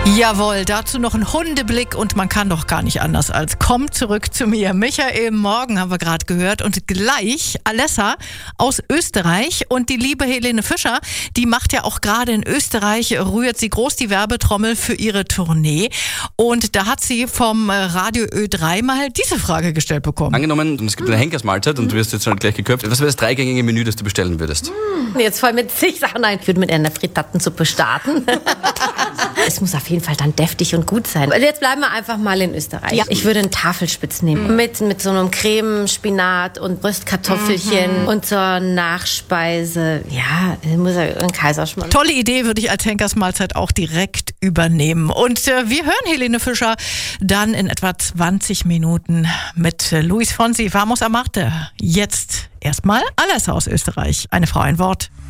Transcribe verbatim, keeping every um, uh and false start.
Jawohl, dazu noch ein Hundeblick und man kann doch gar nicht anders als komm zurück zu mir. Michael Morgen haben wir gerade gehört und gleich Alessa aus Österreich und die liebe Helene Fischer, die macht ja auch gerade in Österreich, rührt sie groß die Werbetrommel für ihre Tournee und da hat sie vom Radio Ö drei mal diese Frage gestellt bekommen. Angenommen, es gibt eine Henkersmahlzeit und du wirst jetzt halt gleich geköpft. Was wäre das dreigängige Menü, das du bestellen würdest? Jetzt voll mit zig Sachen ein. Ich würde mit einer Frittatensuppe starten. Es muss auf jeden Fall dann deftig und gut sein. Jetzt bleiben wir einfach mal in Österreich. Ja. Ich würde einen Tafelspitz nehmen. Mhm. Mit, mit so einem Creme, Spinat und Röstkartoffelchen. Mhm. Und zur Nachspeise, ja, muss ja ein Kaiserschmarrn. Tolle Idee, würde ich als Henkersmahlzeit auch direkt übernehmen. Und äh, wir hören Helene Fischer dann in etwa zwanzig Minuten mit äh, Luis Fonsi, Vamos a Marte. Jetzt erstmal Alessa aus Österreich. Eine Frau, ein Wort.